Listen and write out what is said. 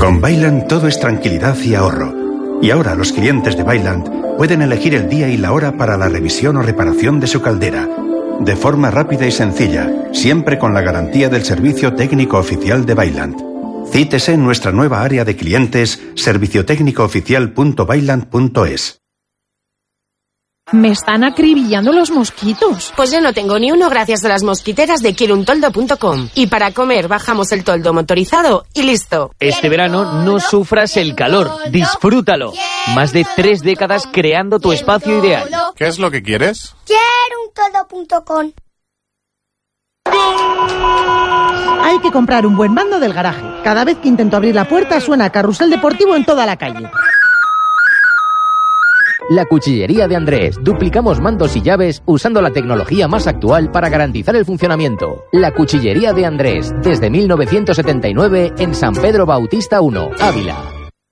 Con Vaillant todo es tranquilidad y ahorro. Y ahora los clientes de Vaillant pueden elegir el día y la hora para la revisión o reparación de su caldera, de forma rápida y sencilla, siempre con la garantía del servicio técnico oficial de Vaillant. Cítese en nuestra nueva área de clientes, serviciotecnicooficial.vaillant.es. Me están acribillando los mosquitos. Pues yo no tengo ni uno gracias a las mosquiteras de quieruntoldo.com. Y para comer bajamos el toldo motorizado y listo. Este verano no sufras el calor, disfrútalo. Más de 3 décadas creando tu espacio ideal. ¿Qué es lo que quieres? Quieruntoldo.com. Hay que comprar un buen mando del garaje. Cada vez que intento abrir la puerta suena carrusel deportivo en toda la calle. La Cuchillería de Andrés. Duplicamos mandos y llaves usando la tecnología más actual para garantizar el funcionamiento. La Cuchillería de Andrés. Desde 1979 en San Pedro Bautista 1, Ávila.